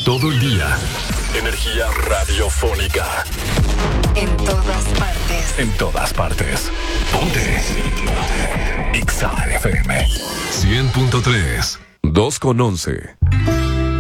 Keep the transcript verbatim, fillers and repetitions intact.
Todo el día. Energía radiofónica. En todas partes. En todas partes. Ponte. Ponte. Exa F M. cien punto tres. dos con once.